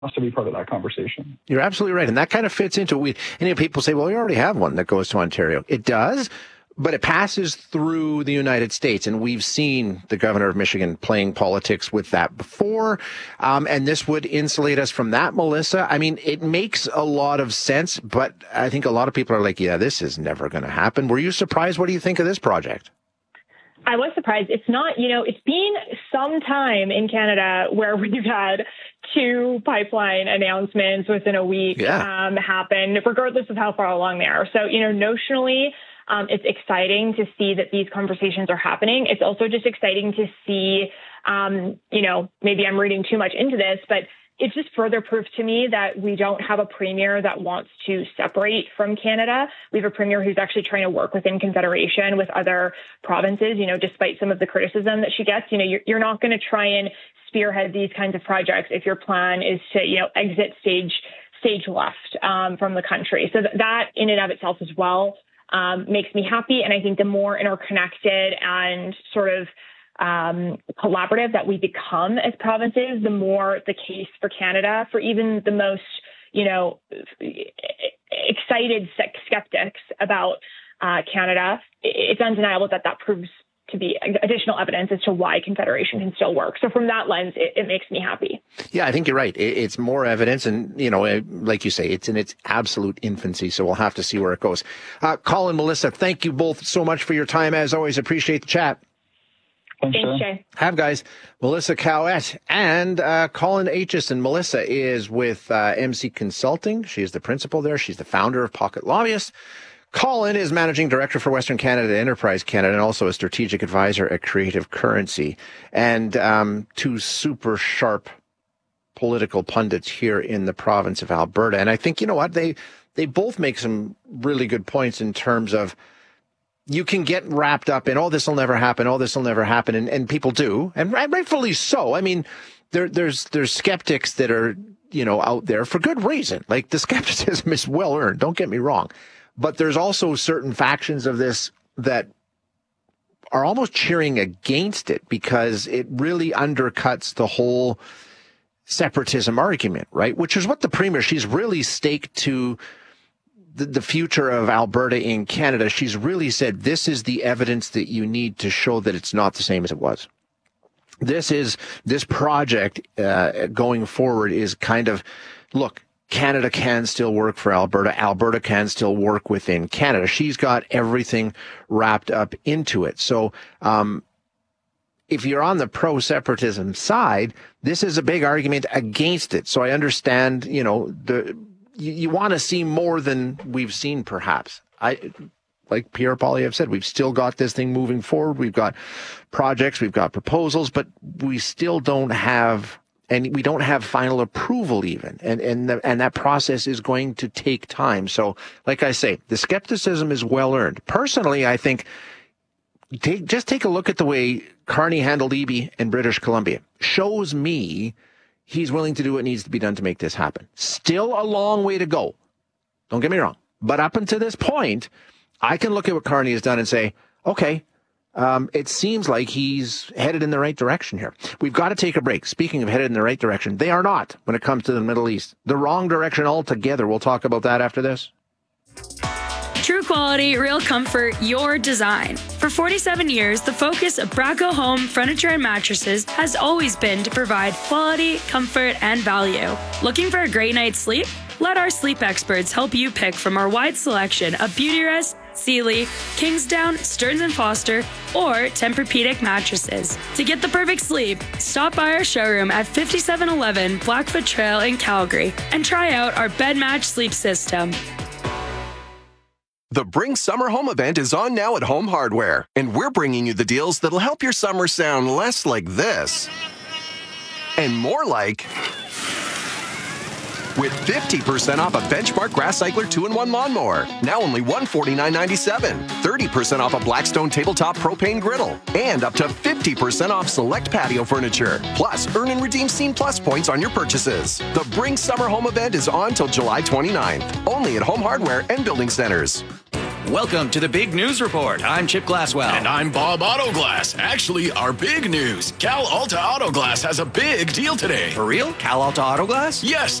to be part of that conversation. You're absolutely right. And that kind of fits into people say, well, we already have one that goes to Ontario. It does, but it passes through the United States. And we've seen the governor of Michigan playing politics with that before. And this would insulate us from that, Melissa. I mean, it makes a lot of sense, but I think a lot of people are like, yeah, this is never going to happen. Were you surprised? What do you think of this project? I was surprised. It's not, it's been some time in Canada where we've had 2 pipeline announcements within a week happen, regardless of how far along they are. So, notionally, it's exciting to see that these conversations are happening. It's also just exciting to see, maybe I'm reading too much into this, but it's just further proof to me that we don't have a premier that wants to separate from Canada. We have a premier who's actually trying to work within Confederation with other provinces, despite some of the criticism that she gets. You're not going to try and spearhead these kinds of projects if your plan is to, exit stage left from the country. So that in and of itself as well makes me happy. And I think the more interconnected and sort of collaborative that we become as provinces, the more the case for Canada, for even the most, excited skeptics about Canada, it's undeniable that proves to be additional evidence as to why Confederation can still work. So from that lens, it makes me happy. Yeah, I think you're right. It's more evidence. And, like you say, it's in its absolute infancy. So we'll have to see where it goes. Colin, Melissa, thank you both so much for your time. As always, appreciate the chat. Thanks, Jay. Have, guys. Melissa Cowett and Colin Aitchison. Melissa is with MC Consulting. She is the principal there. She's the founder of Pocket Lobbyists. Colin is managing director for Western Canada Enterprise Canada and also a strategic advisor at Creative Currency. And 2 super sharp political pundits here in the province of Alberta. And I think, they both make some really good points in terms of you can get wrapped up in, this will never happen, this will never happen, and people do, and rightfully so. I mean, there's skeptics that are, out there for good reason. Like, the skepticism is well earned, don't get me wrong. But there's also certain factions of this that are almost cheering against it because it really undercuts the whole separatism argument, right? Which is what the premier, she's really staked to the future of Alberta in Canada. She's really said this is the evidence that you need to show that it's not the same as it was. This project going forward is kind of, look, Canada can still work for Alberta. Alberta can still work within Canada. She's got everything wrapped up into it. So if you're on the pro-separatism side, this is a big argument against it. So I understand, you want to see more than we've seen, perhaps. Like Pierre Poilievre said, we've still got this thing moving forward. We've got projects, we've got proposals, but we still don't have, and we don't have final approval even. And that process is going to take time. So, like I say, the skepticism is well earned. Personally, I think just take a look at the way Carney handled Eby in British Columbia. Shows me he's willing to do what needs to be done to make this happen. Still a long way to go. Don't get me wrong. But up until this point, I can look at what Carney has done and say, okay, it seems like he's headed in the right direction here. We've got to take a break. Speaking of headed in the right direction, they are not when it comes to the Middle East. The wrong direction altogether. We'll talk about that after this. True quality, real comfort, your design. For 47 years, the focus of Braco Home Furniture and Mattresses has always been to provide quality, comfort, and value. Looking for a great night's sleep? Let our sleep experts help you pick from our wide selection of Beautyrest, Sealy, Kingsdown, Stearns & Foster, or Tempur-Pedic mattresses. To get the perfect sleep, stop by our showroom at 5711 Blackfoot Trail in Calgary and try out our bed match sleep system. The Bring Summer Home event is on now at Home Hardware, and we're bringing you the deals that'll help your summer sound less like this and more like, with 50% off a Benchmark Grass Cycler 2-in-1 lawnmower, now only $149.97, 30% off a Blackstone Tabletop Propane Griddle, and up to 50% off select patio furniture. Plus, earn and redeem Scene Plus points on your purchases. The Bring Summer Home event is on till July 29th, only at Home Hardware and Building Centers. Welcome to the Big News Report. I'm Chip Glasswell. And I'm Bob Autoglass. Actually, our big news. Cal Alta Autoglass has a big deal today. For real? Cal Alta Autoglass? Yes.